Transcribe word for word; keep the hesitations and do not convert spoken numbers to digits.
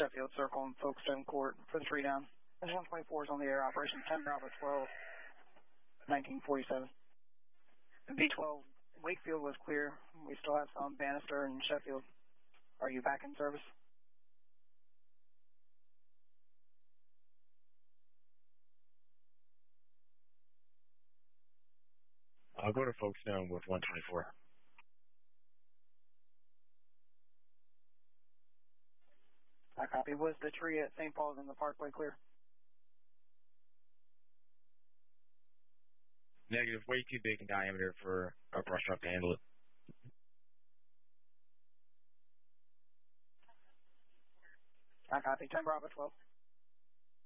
Sheffield Circle and Folkestone Court for the three down. one twenty-four is on the air, operation ten Bravo twelve, nineteen forty-seven. V twelve, Wakefield was clear. We still have some Bannister and Sheffield. Are you back in service? I'll go to Folkestone with one twenty-four. I copy. Was the tree at Saint Paul's in the Parkway clear? Negative. Way too big in diameter for a brush truck to handle it. I copy. ten Bravo twelve.